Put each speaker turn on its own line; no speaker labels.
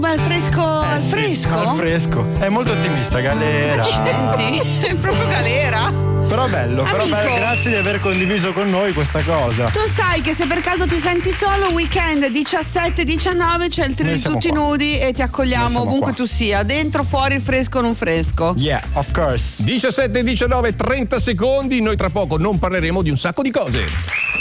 Ma al fresco, al
Sì,
fresco?
al fresco. È molto ottimista, galera.
Accidenti, è proprio galera.
Però bello,
Amico.
grazie di aver condiviso con noi questa cosa.
Tu sai che se per caso ti senti solo, weekend 17-19 c'è il trio
Noi
di
siamo
tutti
qua.
nudi e ti
Noi
accogliamo
siamo
ovunque
qua.
tu sia, dentro, fuori, il fresco, non fresco.
Yeah, of course.
17, 19, 30 secondi. Noi tra poco non parleremo di un sacco di cose.